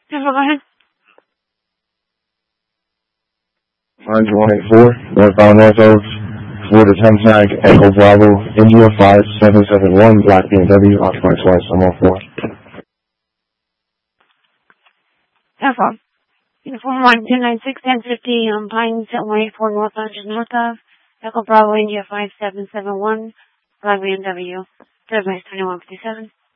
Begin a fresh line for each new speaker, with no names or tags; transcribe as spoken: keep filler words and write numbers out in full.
Yeah, go ahead.
Orange one eight four, northbound north of Florida ten tag, Echo Bravo, India five seven seven one, black B M W, occupied twice, I'm all four.
That's all. Uniform one two nine six ten fifty, um, Pines, one eight four north hundred north of, Echo Bravo, India five seven seven one, black B M W, Deadline twenty-one fifty-seven.